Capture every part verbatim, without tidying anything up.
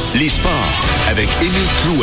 Les sports avec Émile Clouet.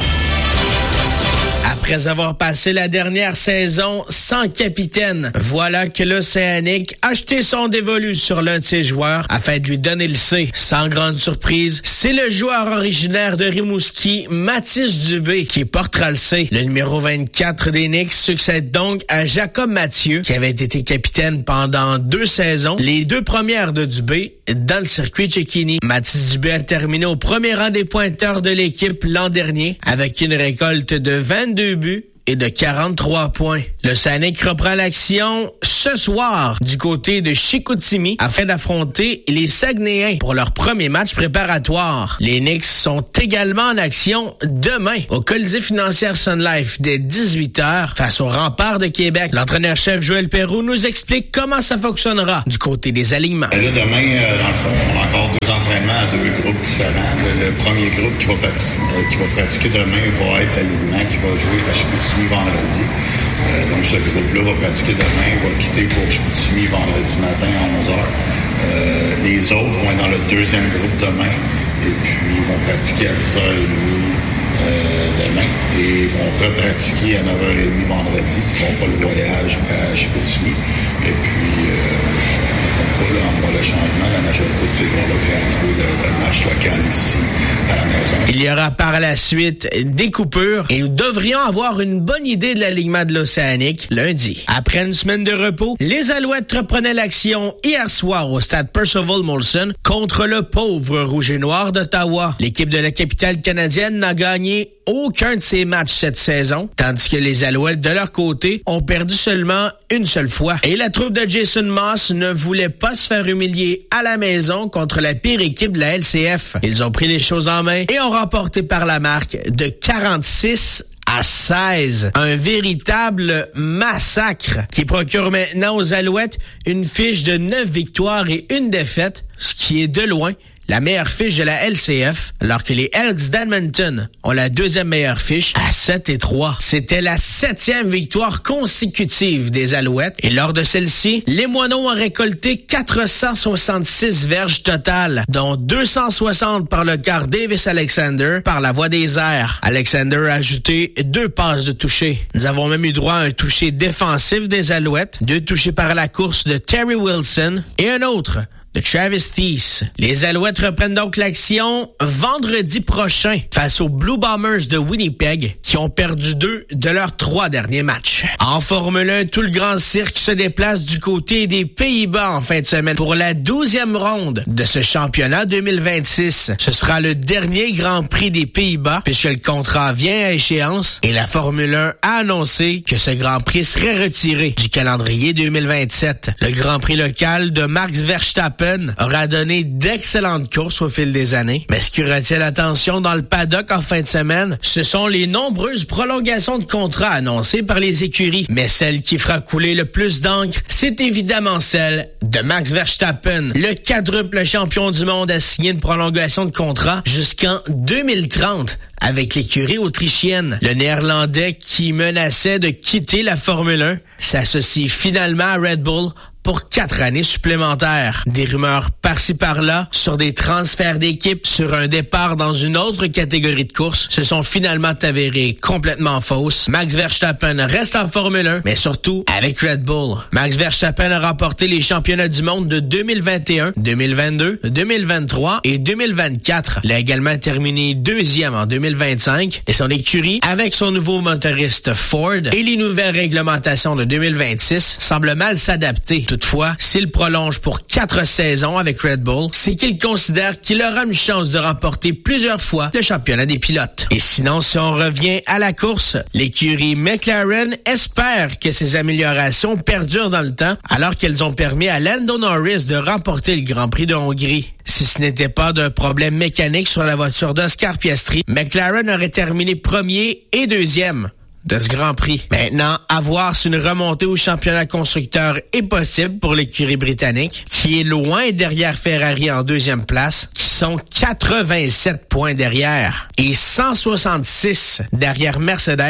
Après avoir passé la dernière saison sans capitaine, voilà que l'Océanique a jeté son dévolu sur l'un de ses joueurs afin de lui donner le C. Sans grande surprise, c'est le joueur originaire de Rimouski, Mathis Dubé, qui portera le C. Le numéro vingt-quatre des Knicks succède donc à Jacob Mathieu, qui avait été capitaine pendant deux saisons, les deux premières de Dubé dans le circuit Cecchini. Mathis Dubé a terminé au premier rang des pointeurs de l'équipe l'an dernier avec une récolte de vingt-deux buts et de quarante-trois points. L'Océanique reprend l'action ce soir du côté de Chicoutimi afin d'affronter les Saguenayens pour leur premier match préparatoire. Les Knicks sont également en action demain au Colisée financière Sun Life dès dix-huit heures face au Rempart de Québec. L'entraîneur-chef Joël Perrault nous explique comment ça fonctionnera du côté des alignements. Là, demain, euh, dans le fond, on a encore deux entraînements à deux groupes différents. Le, le premier groupe qui va, pratiquer, euh, qui va pratiquer demain va être l'alignement qui va jouer à Chicoutimi vendredi. Euh, donc ce groupe-là va pratiquer demain, va quitter pour Chicoutimi vendredi matin à onze heures. Euh, les autres vont être dans le deuxième groupe demain et puis ils vont pratiquer à dix heures trente euh, demain et ils vont repratiquer à neuf heures trente vendredi. Ils ne feront pas le voyage à Chicoutimi. Et puis, euh, je ne comprends pas, là, en moi, le changement, la majorité de ces joueurs-là vont jouer le, le match local ici, à la maison. Il y aura par la suite des coupures et nous devrions avoir une bonne idée de l'alignement de l'Océanique lundi. Après une semaine de repos, les Alouettes reprenaient l'action hier soir au stade Percival Molson contre le pauvre Rouge et Noir d'Ottawa. L'équipe de la capitale canadienne n'a gagné aucun de ses matchs cette saison, tandis que les Alouettes, de leur côté, ont perdu seulement une seule fois. Et la troupe de Jason Moss ne voulait pas se faire humilier à la maison contre la pire équipe de la L C F. Ils ont pris les choses en main et ont remporté par la marque de quarante-six à seize. Un véritable massacre qui procure maintenant aux Alouettes une fiche de neuf victoires et une défaite, ce qui est de loin la meilleure fiche de la L C F, alors que les Elks d'Edmonton ont la deuxième meilleure fiche à sept et trois. C'était la septième victoire consécutive des Alouettes. Et lors de celle-ci, les Moineaux ont récolté quatre cent soixante-six verges totales, dont deux cent soixante par le quart Davis Alexander par la voie des airs. Alexander a ajouté deux passes de toucher. Nous avons même eu droit à un toucher défensif des Alouettes, deux touchés par la course de Terry Wilson et un autre de Travis Thies. Les Alouettes reprennent donc l'action vendredi prochain face aux Blue Bombers de Winnipeg qui ont perdu deux de leurs trois derniers matchs. En Formule un, tout le grand cirque se déplace du côté des Pays-Bas en fin de semaine pour la douzième ronde de ce championnat deux mille vingt-six. Ce sera le dernier Grand Prix des Pays-Bas puisque le contrat vient à échéance et la Formule un a annoncé que ce Grand Prix serait retiré du calendrier deux mille vingt-sept. Le Grand Prix local de Max Verstappen aura donné d'excellentes courses au fil des années. Mais ce qui retient l'attention dans le paddock en fin de semaine, ce sont les nombreuses prolongations de contrats annoncées par les écuries. Mais celle qui fera couler le plus d'encre, c'est évidemment celle de Max Verstappen. Le quadruple champion du monde a signé une prolongation de contrat jusqu'en deux mille trente. Avec l'écurie autrichienne. Le Néerlandais qui menaçait de quitter la Formule un s'associe finalement à Red Bull pour quatre années supplémentaires. Des rumeurs par-ci par-là sur des transferts d'équipe, sur un départ dans une autre catégorie de course, se sont finalement avérées complètement fausses. Max Verstappen reste en Formule un, mais surtout avec Red Bull. Max Verstappen a remporté les championnats du monde de deux mille vingt et un, deux mille vingt-deux, deux mille vingt-trois et deux mille vingt-quatre. Il a également terminé deuxième en deux mille vingt-cinq et son écurie, avec son nouveau motoriste Ford et les nouvelles réglementations de deux mille vingt-six, semble mal s'adapter. Toutefois, s'il prolonge pour quatre saisons avec Red Bull, c'est qu'il considère qu'il aura une chance de remporter plusieurs fois le championnat des pilotes. Et sinon, si on revient à la course, l'écurie McLaren espère que ces améliorations perdurent dans le temps, alors qu'elles ont permis à Lando Norris de remporter le Grand Prix de Hongrie. Si ce n'était pas d'un problème mécanique sur la voiture d'Oscar Piastri, McLaren aurait terminé premier et deuxième de ce Grand Prix. Maintenant, à voir si une remontée au championnat constructeur est possible pour l'écurie britannique, qui est loin derrière Ferrari en deuxième place, qui sont quatre-vingt-sept points derrière, et cent soixante-six derrière Mercedes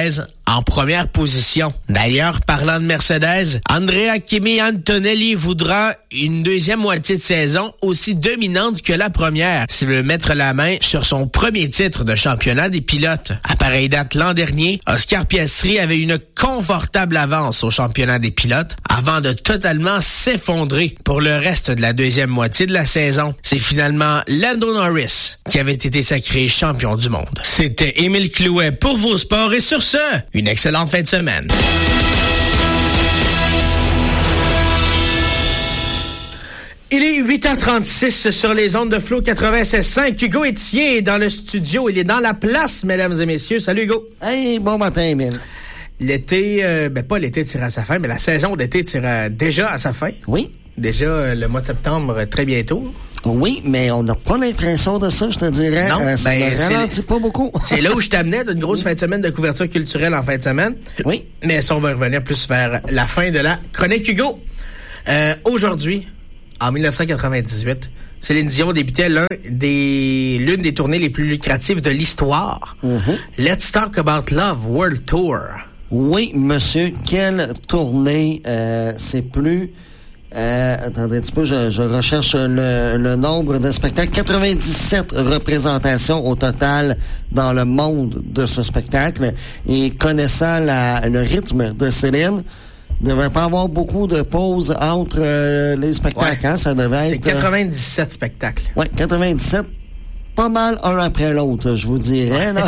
en première position. D'ailleurs, parlant de Mercedes, Andrea Kimi Antonelli voudra une deuxième moitié de saison aussi dominante que la première s'il veut mettre la main sur son premier titre de championnat des pilotes. À pareille date l'an dernier, Oscar Piastri avait une confortable avance au championnat des pilotes avant de totalement s'effondrer pour le reste de la deuxième moitié de la saison. C'est finalement Lando Norris qui avait été sacré champion du monde. C'était Émile Clouet pour vos sports et sur ce, une excellente fin de semaine. Il est huit heures trente-six sur les ondes de Flow quatre-vingt-seize cinq. Hugo Etier est dans le studio. Il est dans la place, mesdames et messieurs. Salut, Hugo. Hey, bon matin, Émile. L'été, euh, ben pas l'été tire à sa fin, mais la saison d'été tire à, déjà à sa fin. Oui. Déjà euh, le mois de septembre, euh, très bientôt. Oui, mais on n'a pas l'impression de ça, je te dirais. Non, euh, ça ben, ne ralentit pas beaucoup. C'est là où je t'amenais d'une grosse fin de semaine de couverture culturelle en fin de semaine. Oui. Mais ça, on va revenir plus vers la fin de la chronique, Hugo. Euh, aujourd'hui, en dix-neuf cent quatre-vingt-dix-huit, Céline Dion débutait l'un des, l'une des tournées les plus lucratives de l'histoire. Mm-hmm. Let's Talk About Love World Tour. Oui, monsieur, quelle tournée. Euh, c'est plus... Euh, attendez un petit peu, je, je recherche le, le nombre de spectacles. quatre-vingt-dix-sept représentations au total dans le monde de ce spectacle. Et connaissant la, le rythme de Céline, il ne devait pas avoir beaucoup de pauses entre euh, les spectacles. Ouais. Hein? Ça devait C'est être... quatre-vingt-dix-sept spectacles. Oui, quatre-vingt-dix-sept. Pas mal un après l'autre, je vous dirais. Là.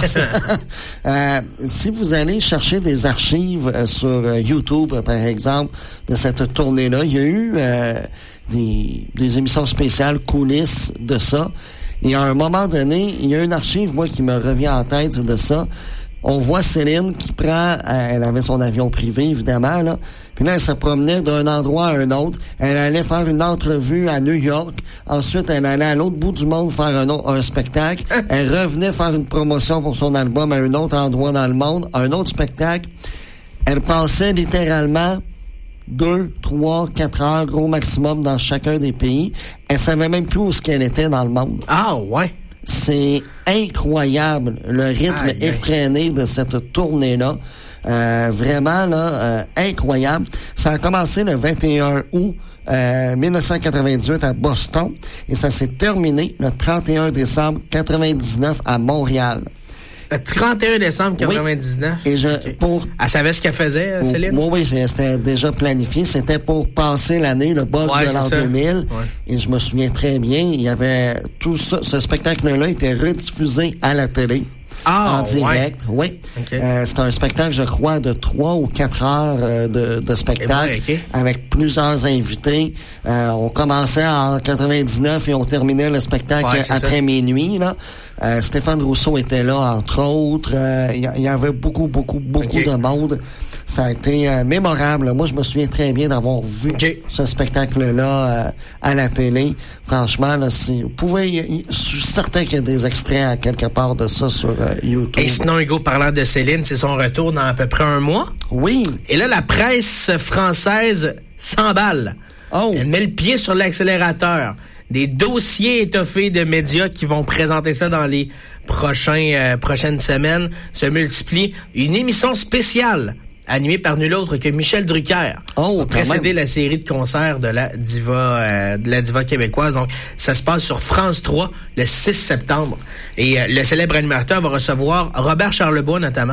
euh, si vous allez chercher des archives euh, sur euh, YouTube, par exemple, de cette tournée-là, il y a eu euh, des, des émissions spéciales coulisses de ça. Et à un moment donné, il y a une archive, moi, qui me revient en tête de ça. On voit Céline qui prend, elle avait son avion privé, évidemment, là. Puis là, elle se promenait d'un endroit à un autre. Elle allait faire une entrevue à New York. Ensuite, elle allait à l'autre bout du monde faire un, autre, un spectacle. Elle revenait faire une promotion pour son album à un autre endroit dans le monde, un autre spectacle. Elle passait littéralement deux, trois, quatre heures, gros maximum, dans chacun des pays. Elle savait même plus où ce qu'elle était dans le monde. Ah, ouais. C'est incroyable, le rythme aïe, effréné aïe. de cette tournée-là. Euh, vraiment, là, euh, incroyable. Ça a commencé le vingt et un août euh, dix-neuf cent quatre-vingt-dix-huit à Boston et ça s'est terminé le trente et un décembre quatre-vingt-dix-neuf à Montréal. Le trente et un décembre quatre-vingt-dix-neuf? Oui. Et je, okay. pour... Elle savait ce qu'elle faisait, Céline? Oui, oui, c'était déjà planifié. C'était pour passer l'année, le bug ouais, de l'an deux mille. Ouais. Et je me souviens très bien, il y avait tout ça, ce spectacle-là était rediffusé à la télé. Ah, en direct, ouais. oui. Okay. Euh, c'est un spectacle, je crois, de trois ou quatre heures euh, de, de spectacle ouais, okay. avec plusieurs invités. Euh, on commençait en quatre-vingt-dix-neuf et on terminait le spectacle ouais, après ça. minuit. Là. Euh, Stéphane Rousseau était là, entre autres. Euh, il y, y avait beaucoup, beaucoup, beaucoup okay. de monde. Ça a été euh, mémorable. Moi, je me souviens très bien d'avoir vu okay. ce spectacle-là euh, à la télé. Franchement, là, si vous pouvez, y, je suis certain qu'il y a des extraits à quelque part de ça sur euh, YouTube. Et sinon, Hugo, parlant de Céline, c'est son retour dans à peu près un mois. Oui. Et là, la presse française s'emballe. Oh. Elle met le pied sur l'accélérateur. Des dossiers étoffés de médias qui vont présenter ça dans les prochains euh, prochaines semaines se multiplient. Une émission spéciale animé par nul autre que Michel Drucker, oh, a précédé la série de concerts de la diva euh, de la diva québécoise. Donc, ça se passe sur France trois le six septembre. Et euh, le célèbre animateur va recevoir Robert Charlebois notamment.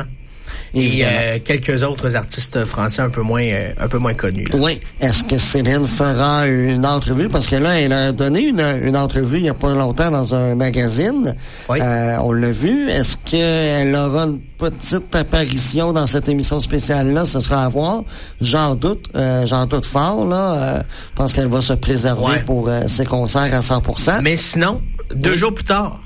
Et euh, quelques autres artistes français un peu moins euh, un peu moins connus. Là. Oui. Est-ce que Céline fera une entrevue? Parce que là, elle a donné une, une entrevue il n'y a pas longtemps dans un magazine. Oui. Euh, on l'a vu. Est-ce qu'elle aura une petite apparition dans cette émission spéciale-là? Ce sera à voir. J'en doute. Euh, j'en doute fort. Là. Euh, je pense qu'elle va se préserver ouais. pour euh, ses concerts à cent pour cent. Mais sinon, deux oui. jours plus tard,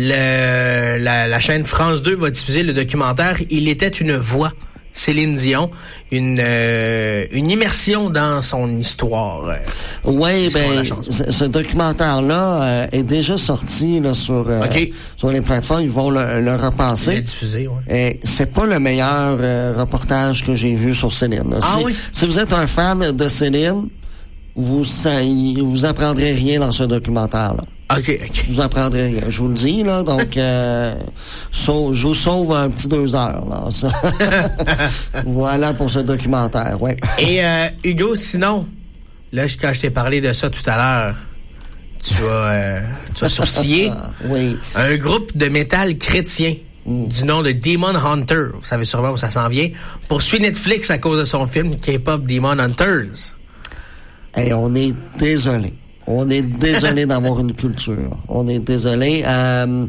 Le, la, la chaîne France deux va diffuser le documentaire « Il était une voix ». Céline Dion, une euh, une immersion dans son histoire. Euh, oui, ben ce, ce documentaire-là euh, est déjà sorti là sur euh, okay. sur les plateformes. Ils vont le, le repasser. Il est diffusé, ouais. Et c'est pas le meilleur euh, reportage que j'ai vu sur Céline. Là. Ah si, oui. Si vous êtes un fan de Céline, vous ça, vous apprendrez rien dans ce documentaire-là. OK, OK. Vous apprendrez rien, je vous le dis, là. Donc, euh, sauve, je vous sauve un petit deux heures, là. Ça. Voilà pour ce documentaire, ouais. Et euh, Hugo, sinon, là, quand je t'ai parlé de ça tout à l'heure, tu as, euh, tu as sourcillé oui. un groupe de métal chrétien mm. du nom de Demon Hunter. Vous savez sûrement où ça s'en vient. Poursuit Netflix à cause de son film K-pop Demon Hunters. Et on est désolé. On est désolé d'avoir une culture. On est désolé. Euh...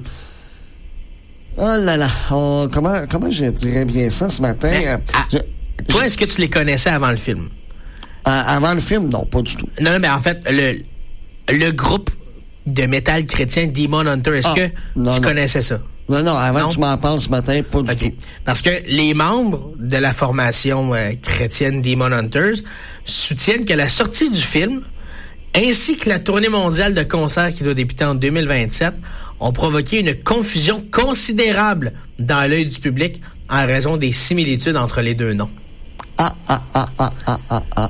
Oh là là. Oh, comment, comment je dirais bien ça ce matin? Mais, euh, à, je, toi, je... est-ce que tu les connaissais avant le film? Euh, avant le film, non, pas du tout. Non, mais en fait, le, le groupe de métal chrétien Demon Hunter, est-ce ah, que non, tu non. connaissais ça? Non, non, avant non? que tu m'en parles ce matin, pas du okay. tout. Parce que les membres de la formation euh, chrétienne Demon Hunters soutiennent que la sortie du film, ainsi que la tournée mondiale de concerts qui doit débuter en deux mille vingt-sept, ont provoqué une confusion considérable dans l'œil du public en raison des similitudes entre les deux noms. Ah, ah, ah, ah, ah, ah, ah.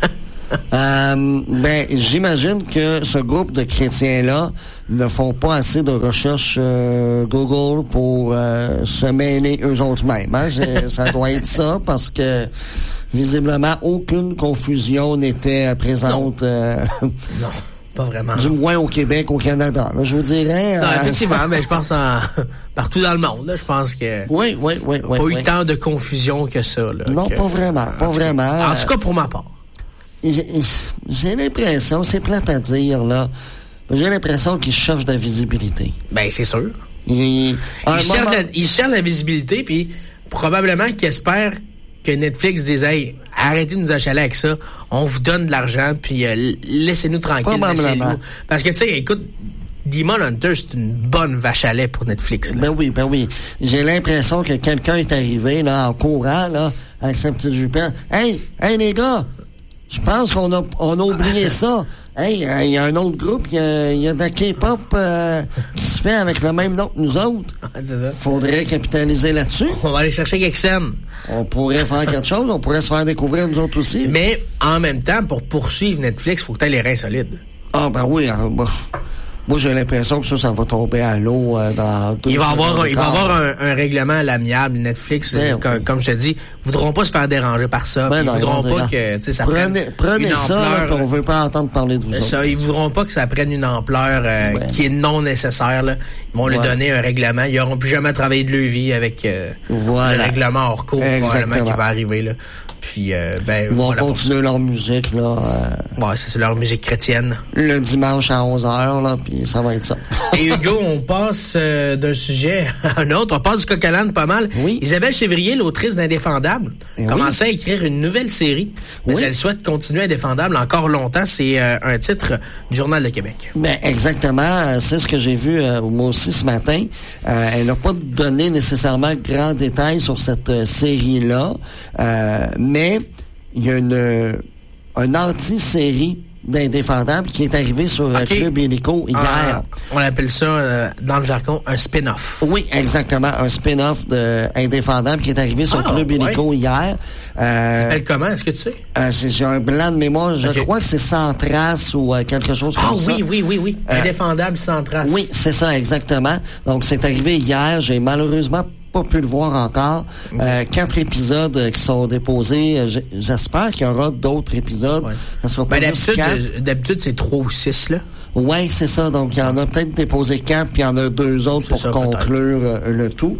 euh, ben, j'imagine que ce groupe de chrétiens-là ne font pas assez de recherches euh, Google pour euh, se mêler eux autres mêmes. Hein? Ça doit être ça, parce que visiblement, aucune confusion n'était présente. Non, euh, non pas vraiment. Du moins au Québec, au Canada. Là, je vous dirais... Non, euh, effectivement, mais je pense en, partout dans le monde. Là, je pense que... Oui, oui, oui. Pas oui, eu oui. tant de confusion que ça. Là, non, que, pas vraiment, pas en vraiment. En tout cas, pour ma part. J'ai, j'ai l'impression, c'est plate à dire, là, j'ai l'impression qu'ils cherchent de la visibilité. Ben, c'est sûr. Il, ils, moment... cherchent la, ils cherchent la visibilité, puis probablement qu'ils espèrent que Netflix dise « Hey, arrêtez de nous achaler avec ça, on vous donne de l'argent, puis euh, laissez-nous tranquilles, laissez-nous. » Parce que, tu sais, écoute, Demon Hunter, c'est une bonne vache à lait pour Netflix. Là. Ben oui, ben oui. J'ai l'impression que quelqu'un est arrivé, là, en courant, là, avec sa petite jupette. « Hey, hey, les gars, je pense qu'on a, on a oublié ça. Hey, il y a un autre groupe, il y a, y a de la K-pop euh, qui se fait avec le même nom que nous autres. C'est ça. Faudrait capitaliser là-dessus. On va aller chercher quelques scènes. On pourrait faire quelque chose, on pourrait se faire découvrir nous autres aussi. Mais, en même temps, pour poursuivre Netflix, il faut que tu aies les reins solides. Ah, ben oui, hein, bah. Moi, j'ai l'impression que ça, ça va tomber à l'eau euh, dans deux Il va avoir, un, il va avoir un, un règlement à l'amiable. Netflix, ben, comme, oui. comme je te dis, voudront pas se faire déranger par ça. Ben ils non, voudront ils pas que, tu sais, ça prenez, prenne prenez une ça, ampleur. Là, on veut pas entendre parler de vous ça, autres. Ils voudront pas que ça prenne une ampleur euh, ouais. qui est non nécessaire. Là. Ils vont ouais. lui donner un règlement. Ils n'auront plus jamais travaillé de leur vie avec euh, voilà. le règlement hors cours probablement qui va arriver. Là. Puis, euh, ben, ils vont voilà continuer leur musique, là. Euh, ouais, c'est leur musique chrétienne. Le dimanche à onze heures, là, puis ça va être ça. Et Hugo, on passe euh, d'un sujet à un autre. On passe du coq à l'âne pas mal. Oui. Isabelle Chevrier, l'autrice d'Indéfendable, eh commençait oui. à écrire une nouvelle série, mais oui. elle souhaite continuer Indéfendable encore longtemps. C'est euh, un titre du Journal de Québec. Ben exactement. C'est ce que j'ai vu euh, moi aussi ce matin. Euh, elle n'a pas donné nécessairement grand détail sur cette euh, série-là, euh, mais il y a une, une anti-série d'Indéfendable qui est arrivé sur okay. Club Illico hier. Ah, on appelle ça, euh, dans le jargon, un spin-off. Oui, exactement. Un spin-off d'Indéfendable qui est arrivé sur ah, Club Illico ouais. hier. Euh, ça s'appelle comment? Est-ce que tu sais? Euh, j'ai un blanc de mémoire. Je okay. crois que c'est Sans Trace ou euh, quelque chose comme ah, ça. Ah oui, oui, oui, oui. Euh, Indéfendable Sans Trace. Oui, c'est ça, exactement. Donc, c'est arrivé hier. J'ai malheureusement pas pu le voir encore. Okay. Euh, quatre épisodes euh, qui sont déposés. J'espère qu'il y aura d'autres épisodes. Ouais. Ça sera pas ben, juste d'habitude, euh, d'habitude, c'est trois ou six, là. Oui, c'est ça. Donc, il y en a peut-être déposé quatre, puis il y en a deux autres c'est pour ça, conclure euh, le tout.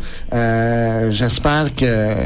Euh, j'espère que, euh,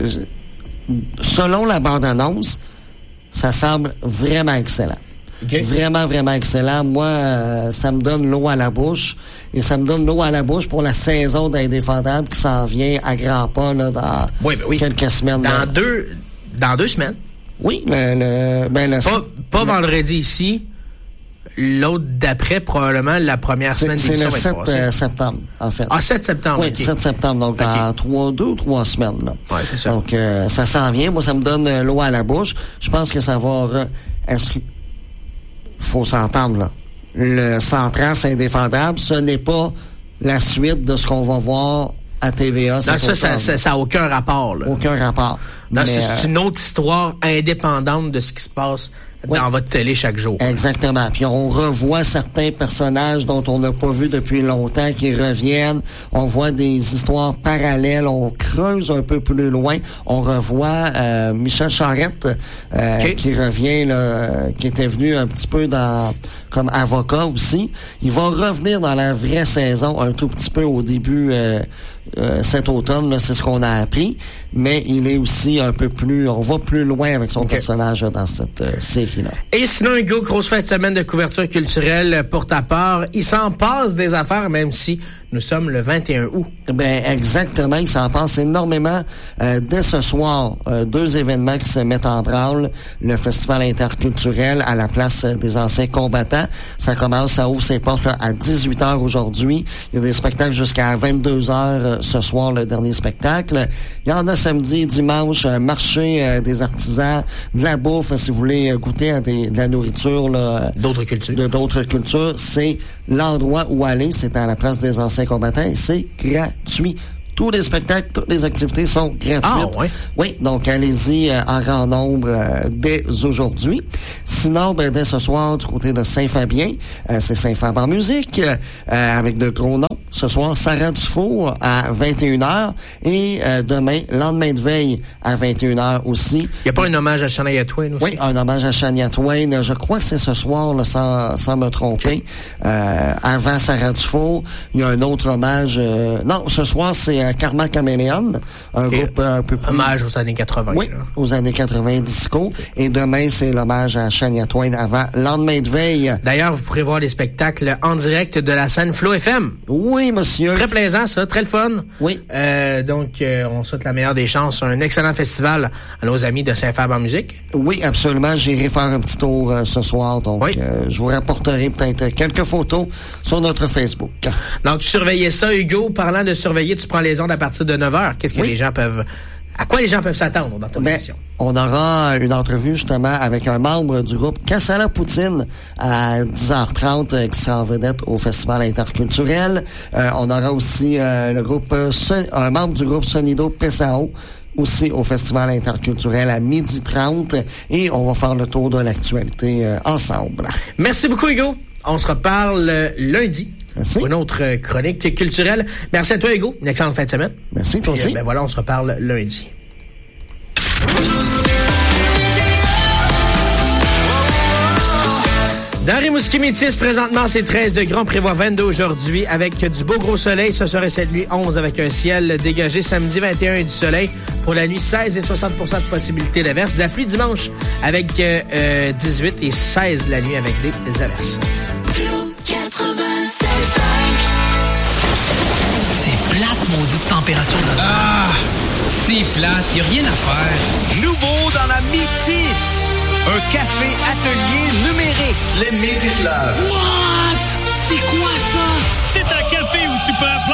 selon la bande-annonce, ça semble vraiment excellent. Okay. Vraiment, vraiment excellent. Moi, euh, ça me donne l'eau à la bouche. Et ça me donne l'eau à la bouche pour la saison d'Indéfendable qui s'en vient à grands pas là, dans oui, ben oui. quelques semaines. Dans là. deux dans deux semaines. Oui, le, le, ben le pas, pas le, vendredi ici. L'autre d'après, probablement, la première c'est, semaine d'émission va être passée. C'est le sept septembre, en fait. Ah, sept septembre, oui, okay. sept septembre, donc okay. dans trois, deux ou trois semaines. Là. Oui, c'est ça. Donc, euh, ça s'en vient. Moi, ça me donne euh, l'eau à la bouche. Je pense que ça va... Re... Est-ce faut s'entendre, là. Le Sans Trace Indéfendable, ce n'est pas la suite de ce qu'on va voir à T V A. Non, ça, ça, ça, ça a aucun rapport, là. Aucun rapport. Non, mais, c'est, c'est une autre histoire indépendante de ce qui se passe Oui. dans votre télé chaque jour. Exactement. Puis on revoit certains personnages dont on n'a pas vu depuis longtemps qui reviennent. On voit des histoires parallèles. On creuse un peu plus loin. On revoit euh, Michel Charette euh, okay. qui revient, là, qui était venu un petit peu dans comme avocat aussi. Il va revenir dans la vraie saison un tout petit peu au début euh, euh, cet automne. Là, c'est ce qu'on a appris. Mais il est aussi un peu plus... On va plus loin avec son okay. personnage dans cette euh, série-là. Et sinon, Hugo, grosse fin de semaine de couverture culturelle pour ta part. Il s'en passe des affaires, même si nous sommes le vingt et un août. Ben exactement, il s'en passe énormément. Euh, dès ce soir, euh, deux événements qui se mettent en branle. Le Festival interculturel à la place des anciens combattants. Ça commence, ça ouvre ses portes là, à dix-huit heures aujourd'hui. Il y a des spectacles jusqu'à vingt-deux heures euh, ce soir, le dernier spectacle. Il y en a samedi, dimanche, euh, marché euh, des artisans, de la bouffe, si vous voulez euh, goûter à des, de la nourriture là, d'autres cultures. De d'autres cultures, c'est l'endroit où aller, c'est à la place des anciens combattants et c'est gratuit. Tous les spectacles, toutes les activités sont gratuites. Ah, ouais. Oui, donc allez-y euh, en grand nombre euh, dès aujourd'hui. Sinon, ben, dès ce soir, du côté de Saint-Fabien, euh, c'est Saint-Fab en musique, euh, avec de gros noms. Ce soir, Sarah Dufour à vingt et une heures et euh, demain, lendemain de veille à vingt et une heures aussi. Il n'y a pas un hommage à Shania Twain aussi? Oui, un hommage à Shania Twain. Je crois que c'est ce soir, là, sans, sans me tromper. Okay. Euh, avant Sarah Dufour, il y a un autre hommage. Euh, non, ce soir, c'est euh, Karma Chameleon, un okay. groupe un peu plus... Hommage aux années quatre-vingt. Oui, là. aux années quatre-vingt disco. Okay. Et demain, c'est l'hommage à Shania Twain avant lendemain de veille. D'ailleurs, vous pourrez voir les spectacles en direct de la scène Flow F M. Oui, monsieur. Très plaisant, ça. Très le fun. Oui. Euh, donc, euh, on souhaite la meilleure des chances. Un excellent festival à nos amis de Saint-Fab en musique. Oui, absolument. J'irai faire un petit tour euh, ce soir. Donc, oui. euh, je vous rapporterai peut-être quelques photos sur notre Facebook. Donc, tu surveillais ça, Hugo. Parlant de surveiller, tu prends les ondes à partir de neuf heures. Qu'est-ce que oui. les gens peuvent... À quoi les gens peuvent s'attendre dans ton ben, émission? On aura une entrevue justement avec un membre du groupe Cassala Poutine à dix heures trente euh, qui sera en vedette au Festival interculturel. Euh, on aura aussi euh, le groupe euh, un membre du groupe Sonido Pesao aussi au Festival interculturel à midi trente et on va faire le tour de l'actualité euh, ensemble. Merci beaucoup, Hugo. On se reparle euh, lundi. Merci. Pour une autre chronique culturelle. Merci à toi, Hugo. Une excellente fin de semaine. Merci, toi Puis, aussi. Euh, ben voilà, on se reparle lundi. Dans Rimouski Métis, présentement, c'est treize degrés. On prévoit vingt-deux aujourd'hui avec du beau gros soleil. Ce serait cette nuit onze avec un ciel dégagé. Samedi vingt et un et du soleil. Pour la nuit, seize et soixante pour cent de possibilité d'averse. De la pluie dimanche avec euh, dix-huit et seize la nuit avec des averses. C'est plate, maudite température de... Ah! C'est plate, y a rien à faire. Nouveau dans la Métis, un café atelier numérique. Les Métis Love. What? C'est quoi ça? C'est un café où tu peux apprendre